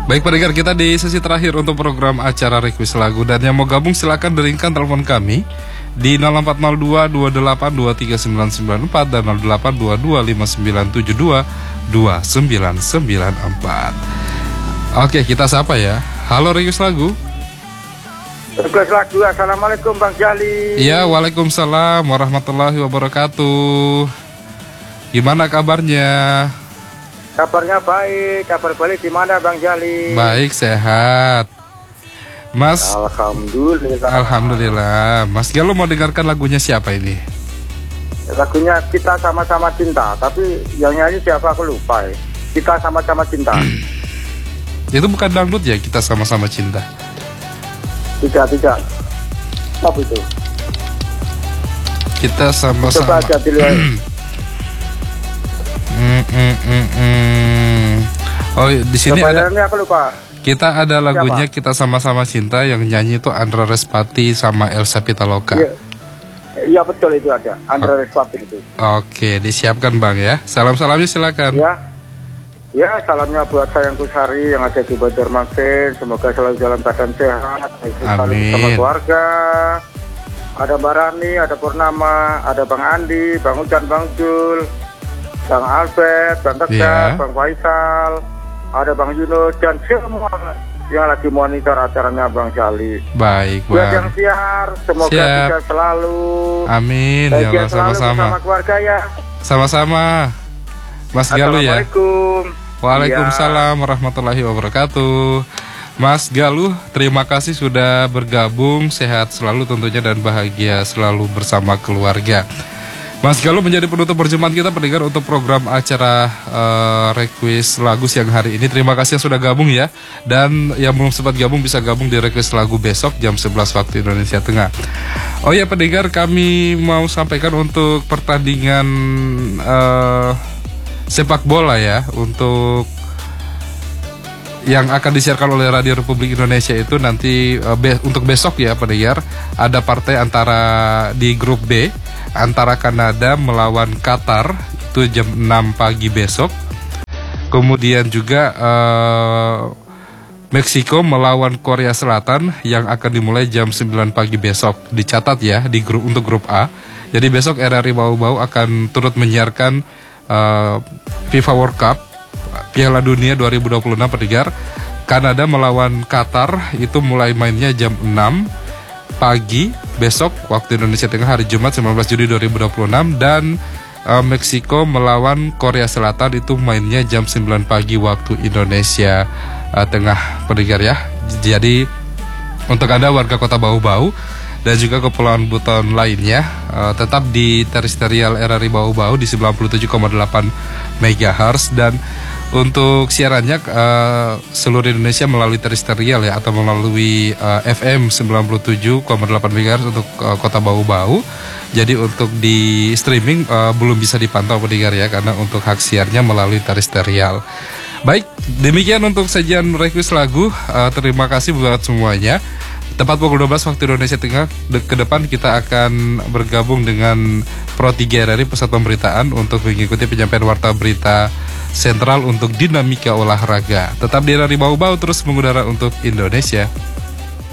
Baik pendengar, kita di sesi terakhir untuk program acara request lagu. Dan yang mau gabung silakan deringkan telepon kami di 0402 28 23994 dan 0822 5972 2994. Oke, kita sapa ya. Halo request lagu. Request lagu. Assalamualaikum Bang Jali. Iya, waalaikumsalam warahmatullahi wabarakatuh. Gimana kabarnya? Kabarnya baik. Kabar balik di mana Bang Jali? Baik, sehat. Mas. Alhamdulillah. Mas Galuh mau dengarkan lagunya siapa ini? Lagunya Kita Sama-Sama Cinta. Tapi yang nyanyi siapa aku lupa ya. Kita Sama-Sama Cinta. Itu bukan dangdut ya, Kita Sama-Sama Cinta? Tidak. Apa itu? Kita sama-sama. Coba aja dilihat. Oh, di sini ada. Aku lupa. Kita ada lagunya Siapa? Kita Sama-Sama Cinta yang nyanyi itu Andra Respati sama Elsa Pitaloka. Iya betul, itu ada Andra Respati itu. Oke, disiapkan Bang ya. Salam-salamnya silakan. Ya, salamnya buat sayangku Sari yang ada di Banjarmasin. Semoga selalu dalam keadaan sehat. Amin. Sama keluarga. Ada Mbak Rani, ada Purnama, ada Bang Andi, Bang Ujan, Bang Jul, Bang Albert, Bang Tegar, Bang Faisal, ada Bang Yunus, dan semua yang lagi monitor acaranya Bang Jali. Baik, Bang. Buat yang siar, semoga bisa selalu. Amin, ya Allah, sama-sama. Bersama keluarga ya. Sama-sama. Mas Galuh ya. Assalamualaikum. Waalaikumsalam warahmatullahi wabarakatuh. Mas Galuh, terima kasih sudah bergabung. Sehat selalu tentunya dan bahagia selalu bersama keluarga. Mas Galuh menjadi penutup perjumpaan kita pendengar untuk program acara request lagu siang hari ini. Terima kasih yang sudah gabung ya. Dan yang belum sempat gabung bisa gabung di request lagu besok jam 11 waktu Indonesia Tengah. Oh ya pendengar, kami mau sampaikan untuk pertandingan sepak bola ya, untuk yang akan disiarkan oleh Radio Republik Indonesia itu nanti untuk besok ya pendengar, ada partai antara di grup B antara Kanada melawan Qatar itu jam 6 pagi besok. Kemudian juga Meksiko melawan Korea Selatan yang akan dimulai jam 9 pagi besok. Dicatat ya di untuk grup A. Jadi besok RRI Bau-Bau akan turut menyiarkan FIFA World Cup Piala Dunia 2026 pendengar. Kanada melawan Qatar itu mulai mainnya jam 6 pagi besok waktu Indonesia Tengah hari Jumat 19 Juli 2026. Dan Meksiko melawan Korea Selatan itu mainnya jam 9 pagi waktu Indonesia Tengah pendengar ya. Jadi untuk Anda warga kota Bau-Bau dan juga Kepulauan Buton lainnya tetap di terestrial RRI Bau-Bau di 97,8 MHz. Dan untuk siarannya seluruh Indonesia melalui terestrial ya, atau melalui FM 97,8 MHz untuk kota Bau-Bau. Jadi untuk di streaming belum bisa dipantau pendengar ya, karena untuk hak siarnya melalui terestrial. Baik, demikian untuk sajian request lagu. Terima kasih buat semuanya. Tepat pukul 12 waktu Indonesia Tengah ke depan kita akan bergabung dengan Pro 3 RRI Pusat Pemberitaan untuk mengikuti penyampaian warta berita sentral untuk dinamika olahraga. Tetap di RRI Bau-Bau terus mengudara untuk Indonesia.